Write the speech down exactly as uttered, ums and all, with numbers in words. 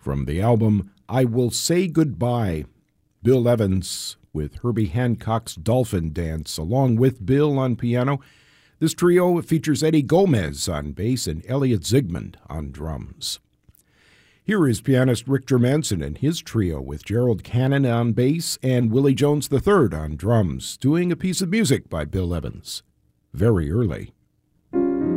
from the album I Will Say Goodbye. Bill Evans with Herbie Hancock's Dolphin Dance, along with Bill on piano. This trio features Eddie Gomez on bass and Elliot Zygmunt on drums. Here is pianist Rick Germanson and his trio with Gerald Cannon on bass and Willie Jones the third on drums, doing a piece of music by Bill Evans, Very Early.